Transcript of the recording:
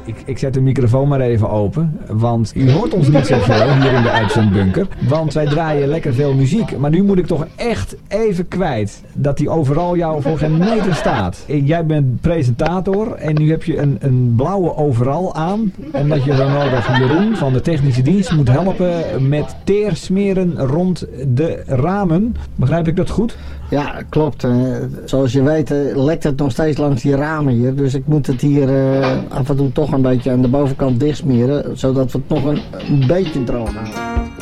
Ik zet de microfoon maar even open, want u hoort ons niet zoveel hier in de uitzendbunker. Want wij draaien lekker veel muziek. Maar nu moet ik toch echt even kwijt dat die overal jou voor geen meter staat. Jij bent presentator en nu heb je een blauwe overal aan. En dat je zo nodig Jeroen van de technische dienst moet helpen met teersmeren rond de ramen. Begrijp ik dat goed? Ja, klopt. Zoals je weet lekt het nog steeds langs die ramen hier. Dus ik moet het hier af en toe toch een beetje aan de bovenkant dichtsmeren. Zodat we het nog een beetje droog houden.